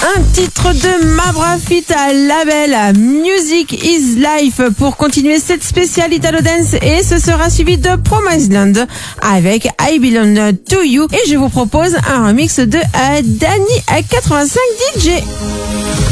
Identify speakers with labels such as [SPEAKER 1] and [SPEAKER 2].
[SPEAKER 1] Un titre de Mabra Fit à label Music is Life pour continuer cette spéciale Italo Dance et ce sera suivi de Promised Land avec I Belong to You et je vous propose un remix de Danny 85 DJ.